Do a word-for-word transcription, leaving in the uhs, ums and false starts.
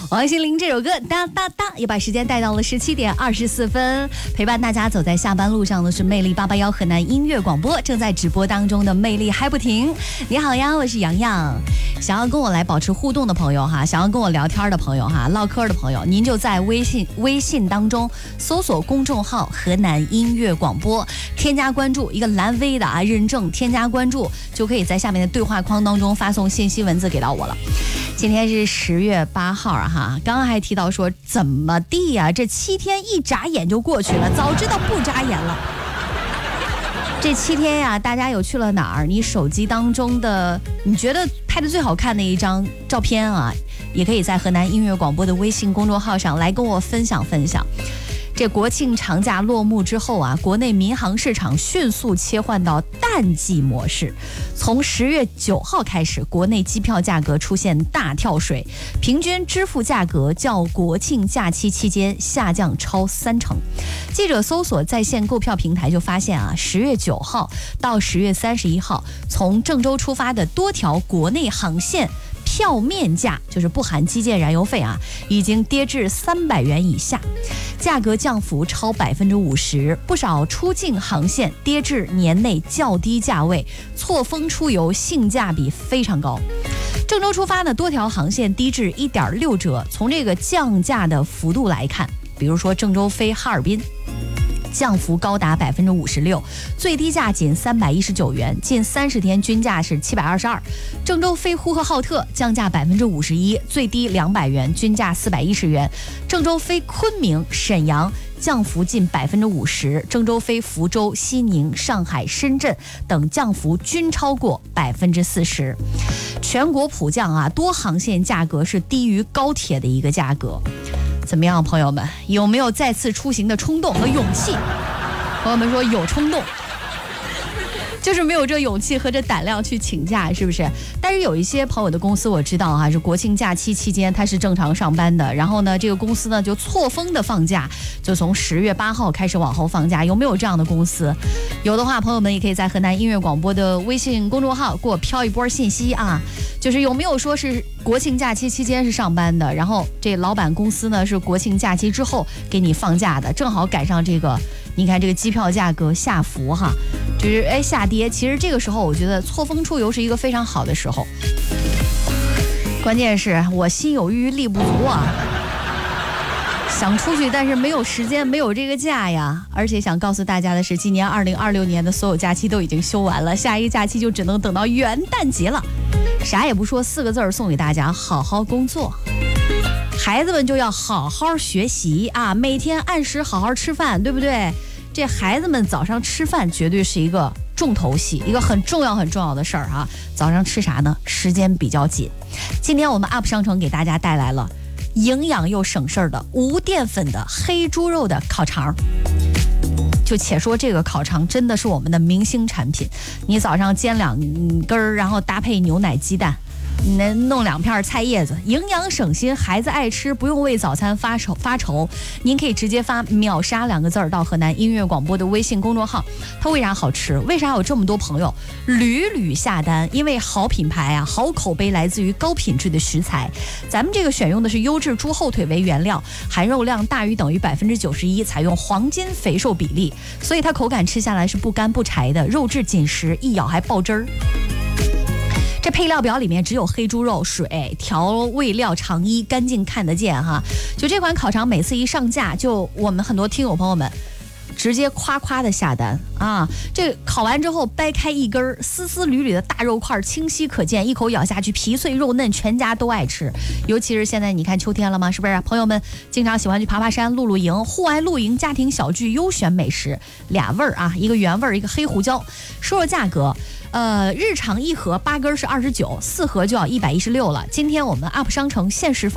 王心凌这首歌哒哒哒也把时间带到了十七点二十四分，陪伴大家走在下班路上的是魅力八八幺河南音乐广播，正在直播当中的魅力还不停。你好呀，我是洋洋。想要跟我来保持互动的朋友哈，想要跟我聊天的朋友哈，唠嗑的朋友，您就在微信微信当中搜索公众号河南音乐广播，添加关注，一个蓝 V 的啊认证，添加关注就可以在下面的对话框当中发送信息文字给到我了。今天是十月八号啊哈，刚刚还提到说怎么地呀、啊，这七天一眨眼就过去了，早知道不眨眼了。这七天呀、啊，大家有去了哪儿？你手机当中的你觉得拍的最好看的一张照片啊，也可以在河南音乐广播的微信公众号上来跟我分享分享。这国庆长假落幕之后啊，国内民航市场迅速切换到淡季模式。从十月九号开始，国内机票价格出现大跳水，平均支付价格较国庆假期期间下降超三成。记者搜索在线购票平台就发现啊，十月九号到十月三十一号，从郑州出发的多条国内航线票面价就是不含机件燃油费啊，已经跌至三百元以下，价格降幅超百分之五十。不少出境航线跌至年内较低价位，错峰出游性价比非常高。郑州出发的多条航线低至一点六折。从这个降价的幅度来看，比如说郑州飞哈尔滨，降幅高达百分之五十六，最低价仅三百一十九元，近三十天均价是七百二十二。郑州飞呼和浩特降价百分之五十一，最低两百元，均价四百一十元。郑州飞昆明、沈阳降幅近百分之五十，郑州飞福州、西宁、上海、深圳等降幅均超过百分之四十。全国普降啊，多航线价格是低于高铁的一个价格。怎么样，朋友们，有没有再次出行的冲动和勇气？朋友们说有冲动，就是没有这勇气和这胆量去请假，是不是？但是有一些朋友的公司我知道啊，是国庆假期期间他是正常上班的，然后呢，这个公司呢就错峰的放假，就从十月八号开始往后放假。有没有这样的公司？有的话，朋友们也可以在河南音乐广播的微信公众号给我飘一波信息啊，就是有没有说是国庆假期期间是上班的，然后这老板公司呢是国庆假期之后给你放假的，正好赶上这个，你看这个机票价格下浮哈，就是哎下跌。其实这个时候我觉得错峰出游是一个非常好的时候，关键是我心有余力不足啊，想出去但是没有时间，没有这个假呀。而且想告诉大家的是，今年二零二六年的所有假期都已经休完了，下一个假期就只能等到元旦节了。啥也不说，四个字儿送给大家：好好工作。孩子们就要好好学习啊，每天按时好好吃饭，对不对？这孩子们早上吃饭绝对是一个重头戏，一个很重要很重要的事儿啊。早上吃啥呢？时间比较紧。今天我们 U P 商城给大家带来了营养又省事儿的无淀粉的黑猪肉的烤肠。就且说这个烤肠真的是我们的明星产品，你早上煎两根儿，然后搭配牛奶鸡蛋，能弄两片菜叶子，营养省心，孩子爱吃，不用为早餐发愁发愁。您可以直接发秒杀两个字儿到河南音乐广播的微信公众号。它为啥好吃？为啥有这么多朋友屡屡下单？因为好品牌啊，好口碑来自于高品质的食材。咱们这个选用的是优质猪后腿为原料，含肉量大于等于百分之九十一，采用黄金肥瘦比例，所以它口感吃下来是不干不柴的，肉质紧实，一咬还爆汁儿。这配料表里面只有黑猪肉、水、调味料常一，干净看得见哈。就这款烤肠每次一上架，就我们很多听友朋友们直接夸夸的下单啊！这烤完之后掰开一根丝丝缕缕的大肉块，清晰可见，一口咬下去皮脆肉嫩，全家都爱吃。尤其是现在你看秋天了吗？是不是朋友们经常喜欢去爬爬山、露露营、户外露营、家庭小聚优选美食，俩味儿啊，一个原味儿，一个黑胡椒。说说价格，呃，日常一盒八根是二十九，四盒就要一百一十六了。今天我们 U P 商城限时